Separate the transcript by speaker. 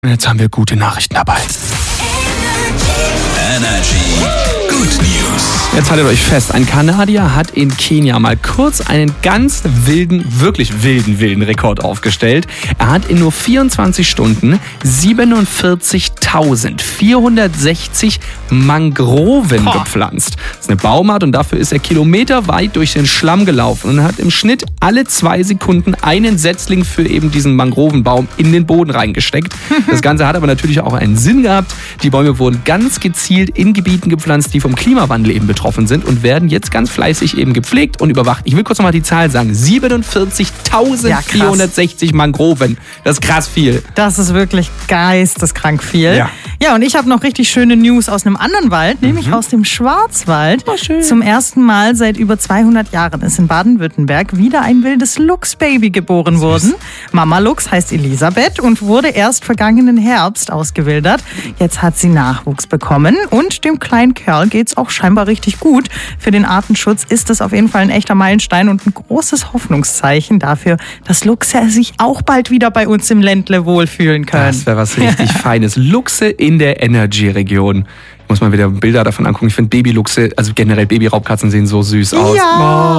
Speaker 1: Jetzt haben wir gute Nachrichten dabei.
Speaker 2: Energy Good News.
Speaker 1: Jetzt haltet euch fest, ein Kanadier hat in Kenia mal kurz einen ganz wirklich wilden Rekord aufgestellt. Er hat in nur 24 Stunden 47.460 Mangroven gepflanzt. Das ist eine Baumart und dafür ist er kilometerweit durch den Schlamm gelaufen und hat im Schnitt alle 2 Sekunden einen Setzling für eben diesen Mangrovenbaum in den Boden reingesteckt. Das Ganze hat aber natürlich auch einen Sinn gehabt. Die Bäume wurden ganz gezielt in Gebieten gepflanzt, die vom Klimawandel eben betroffen sind und werden jetzt ganz fleißig eben gepflegt und überwacht. Ich will kurz nochmal die Zahl sagen. 47.460 Mangroven. Das ist krass viel.
Speaker 3: Das ist wirklich geisteskrank viel. Ja, und ich habe noch richtig schöne News aus einem anderen Wald, nämlich aus dem Schwarzwald.
Speaker 1: Oh, schön.
Speaker 3: Zum ersten Mal seit über 200 Jahren ist in Baden-Württemberg wieder ein wildes Luchsbaby geboren worden. Mama Luchs heißt Elisabeth und wurde erst vergangenen Herbst ausgewildert. Jetzt hat sie Nachwuchs bekommen und dem kleinen Kerl geht's auch scheinbar richtig gut. Für den Artenschutz ist das auf jeden Fall ein echter Meilenstein und ein großes Hoffnungszeichen dafür, dass Luchse sich auch bald wieder bei uns im Ländle wohlfühlen können.
Speaker 1: Das wäre was richtig Feines. Luchse in der Energy-Region. Ich muss mal wieder Bilder davon angucken. Ich finde Babyluchse, also generell Babyraubkatzen sehen so süß aus.
Speaker 3: Ja.
Speaker 1: Oh.